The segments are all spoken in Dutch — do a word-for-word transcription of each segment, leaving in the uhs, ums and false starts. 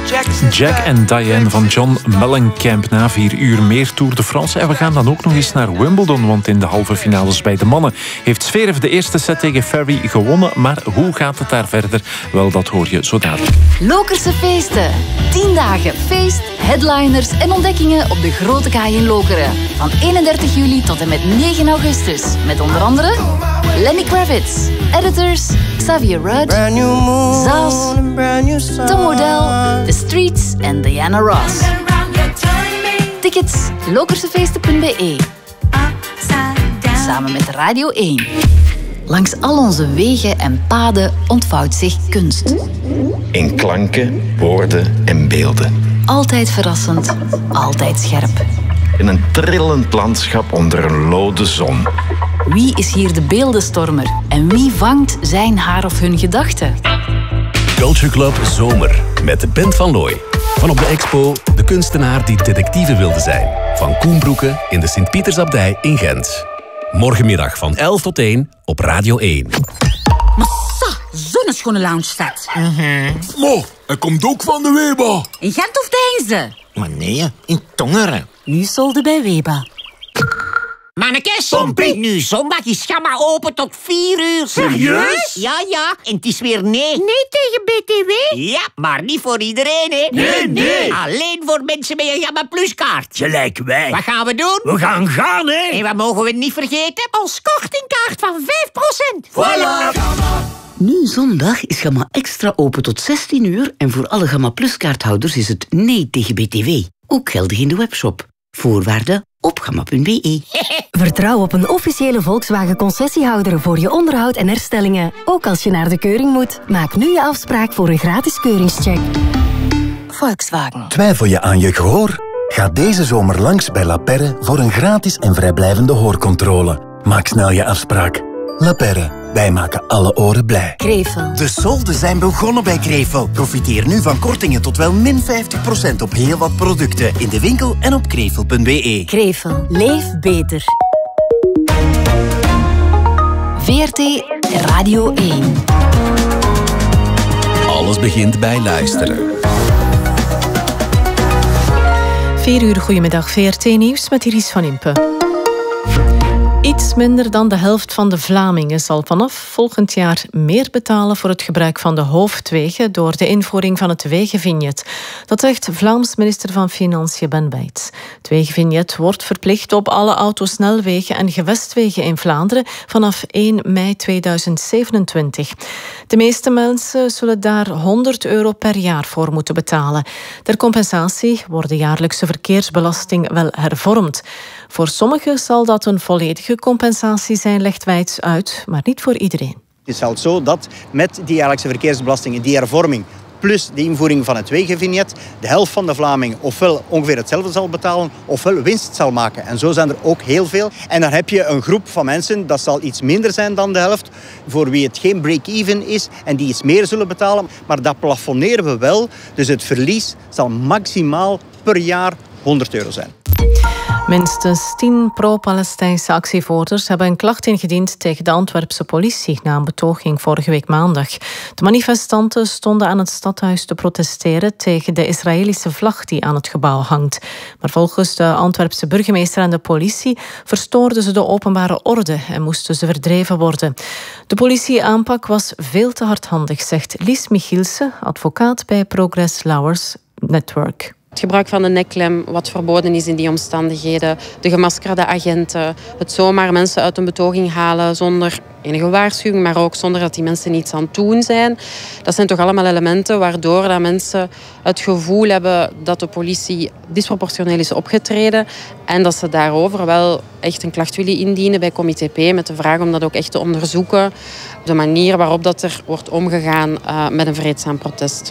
Jack en Diane van John Mellencamp na vier uur meer Tour de France. En we gaan dan ook nog eens naar Wimbledon, want in de halve finales bij de mannen heeft Zverev de eerste set tegen Ferry gewonnen. Maar hoe gaat het daar verder? Wel, dat hoor je zo dadelijk. Lokerse feesten. tien dagen feest, headliners en ontdekkingen op de Grote Kaai in Lokeren. Van eenendertig juli tot en met negen augustus. Met onder andere Lenny Kravitz, Editors, Xavier Rudd, Zaz, Tom Odell, The Streets en Diana Ross. Tickets lokersefeesten punt b e. Samen met Radio één. Langs al onze wegen en paden ontvouwt zich kunst. In klanken, woorden en beelden. Altijd verrassend, altijd scherp. In een trillend landschap onder een lode zon. Wie is hier de beeldenstormer en wie vangt zijn haar of hun gedachten? Culture Club Zomer met de Bent van Looy. Van op de expo de kunstenaar die detectieve wilde zijn. Van Koen Broeke in de Sint-Pietersabdij in Gent. Morgenmiddag van elf tot één op Radio één. Massa, zo'n schone loungestad. Mm-hmm. Mo, hij komt ook van de Weba. In Gent of Deinze? Maar nee, in Tongeren. Nu solde bij Weba. Mannekes, Pompie. Nu zondag is Gamma open tot vier uur. Serieus? Ja, ja. En het is weer nee. Nee tegen B T W? Ja, maar niet voor iedereen, hè. Nee, nee. Alleen voor mensen met een Gamma Plus kaart. Gelijk wij. Wat gaan we doen? We gaan gaan, hè. En wat mogen we niet vergeten? Ons kortingkaart van vijf procent. Voilà. Nu zondag is Gamma Extra open tot zestien uur en voor alle Gamma Plus kaarthouders is het nee tegen B T W. Ook geldig in de webshop. Voorwaarden op gamma punt b e. Vertrouw op een officiële Volkswagen-concessiehouder voor je onderhoud en herstellingen. Ook als je naar de keuring moet. Maak nu je afspraak voor een gratis keuringscheck. Volkswagen. Twijfel je aan je gehoor? Ga deze zomer langs bij La Perre voor een gratis en vrijblijvende hoorcontrole. Maak snel je afspraak. La Perre, wij maken alle oren blij. Krevel. De solden zijn begonnen bij Krevel. Profiteer nu van kortingen tot wel min vijftig procent op heel wat producten. In de winkel en op krevel punt b e. Krevel. Leef beter. V R T Radio één. Alles begint bij luisteren. vier uur, goedemiddag. V R T Nieuws met Iris van Impe. Iets minder dan de helft van de Vlamingen zal vanaf volgend jaar meer betalen voor het gebruik van de hoofdwegen door de invoering van het wegenvignet. Dat zegt Vlaams minister van Financiën Ben Bijts. Het wegenvignet wordt verplicht op alle autosnelwegen en gewestwegen in Vlaanderen vanaf één mei tweeduizend zevenentwintig. De meeste mensen zullen daar honderd euro per jaar voor moeten betalen. Ter compensatie wordt de jaarlijkse verkeersbelasting wel hervormd. Voor sommigen zal dat een volledige compensatie zijn, legt Wijts uit, maar niet voor iedereen. Het is wel zo dat met die jaarlijkse verkeersbelastingen, die hervorming plus de invoering van het wegenvignet, de helft van de Vlamingen ofwel ongeveer hetzelfde zal betalen, ofwel winst zal maken. En zo zijn er ook heel veel. En dan heb je een groep van mensen, dat zal iets minder zijn dan de helft, voor wie het geen break-even is en die iets meer zullen betalen. Maar dat plafonneren we wel. Dus het verlies zal maximaal per jaar honderd euro zijn. Minstens tien pro-Palestijnse actievoerders hebben een klacht ingediend tegen de Antwerpse politie na een betoging vorige week maandag. De manifestanten stonden aan het stadhuis te protesteren tegen de Israëlische vlag die aan het gebouw hangt. Maar volgens de Antwerpse burgemeester en de politie verstoorden ze de openbare orde en moesten ze verdreven worden. De politieaanpak was veel te hardhandig, zegt Lies Michielsen, advocaat bij Progress Lauwers Network. Het gebruik van de nekklem, wat verboden is in die omstandigheden. De gemaskerde agenten. Het zomaar mensen uit een betoging halen zonder enige waarschuwing, maar ook zonder dat die mensen iets aan het doen zijn. Dat zijn toch allemaal elementen waardoor dat mensen het gevoel hebben dat de politie disproportioneel is opgetreden en dat ze daarover wel echt een klacht willen indienen bij Comité P met de vraag om dat ook echt te onderzoeken. De manier waarop dat er wordt omgegaan uh, met een vreedzaam protest.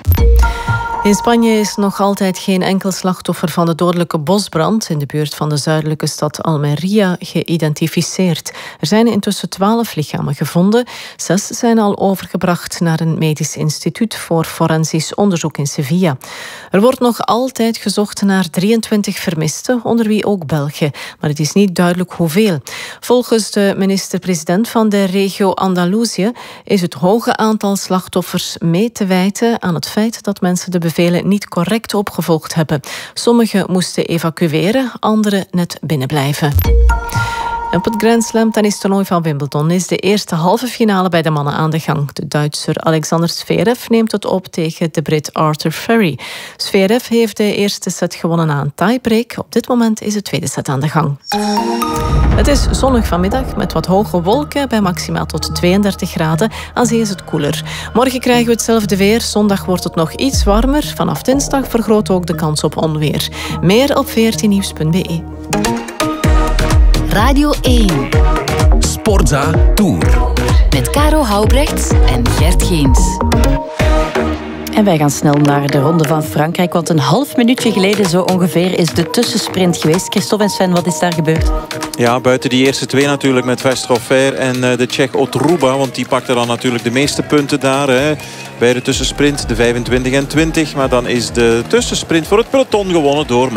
In Spanje is nog altijd geen enkel slachtoffer van de dodelijke bosbrand in de buurt van de zuidelijke stad Almería geïdentificeerd. Er zijn intussen twaalf lichamen gevonden. Zes zijn al overgebracht naar een medisch instituut voor forensisch onderzoek in Sevilla. Er wordt nog altijd gezocht naar drieëntwintig vermisten, onder wie ook Belgen. Maar het is niet duidelijk hoeveel. Volgens de minister-president van de regio Andalusië is het hoge aantal slachtoffers mee te wijten aan het feit dat mensen de bevelen niet correct opgevolgd hebben. Sommigen moesten evacueren, anderen net binnenblijven. Op het Grand Slam tennistoernooi van Wimbledon is de eerste halve finale bij de mannen aan de gang. De Duitser Alexander Zverev neemt het op tegen de Brit Arthur Furry. Zverev heeft de eerste set gewonnen na een tiebreak. Op dit moment is de tweede set aan de gang. Het is zonnig vanmiddag met wat hoge wolken bij maximaal tot tweeëndertig graden. Aan zee is het koeler. Morgen krijgen we hetzelfde weer. Zondag wordt het nog iets warmer. Vanaf dinsdag vergroot ook de kans op onweer. Meer op veertien nieuws punt b e. Radio één. Sportza Tour. Met Caro Houbrechts en Gert Geens. En wij gaan snel naar de Ronde van Frankrijk, want een half minuutje geleden zo ongeveer is de tussensprint geweest. Christophe en Sven, wat is daar gebeurd? Ja, buiten die eerste twee natuurlijk met Vestroffer en de Tsjech Otruba, want die pakte dan natuurlijk de meeste punten daar. Hè. Bij de tussensprint, de vijfentwintig en twintig. Maar dan is de tussensprint voor het peloton gewonnen door